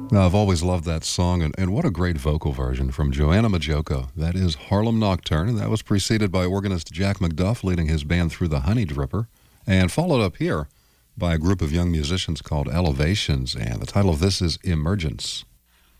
I've always loved that song, and what a great vocal version from Joanna Majoko. That is Harlem Nocturne, and that was preceded by organist Jack McDuff leading his band through the Honey Dripper, and followed up here by a group of young musicians called Elevations, and the title of this is Emergence.